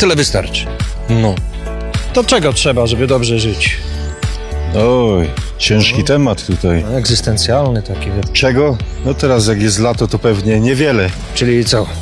tyle wystarczy. No. To czego trzeba, żeby dobrze żyć? Oj, ciężki temat tutaj. Egzystencjalny taki. Czego? No teraz jak jest lato, to pewnie niewiele. Czyli co?